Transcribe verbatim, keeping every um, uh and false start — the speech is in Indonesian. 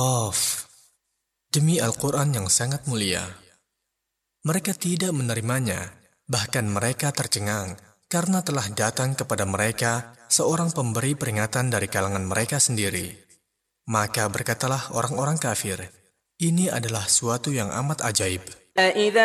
Of, demi Al-Quran yang sangat mulia. Mereka tidak menerimanya, bahkan mereka tercengang karena telah datang kepada mereka seorang pemberi peringatan dari kalangan mereka sendiri. Maka berkatalah orang-orang kafir, ini adalah suatu yang amat ajaib.